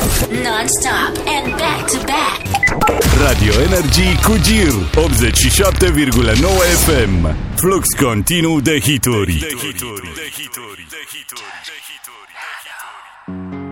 Non-stop and back-to-back. Radio Energy cu Gir 87,9 FM. Flux continuu de hituri.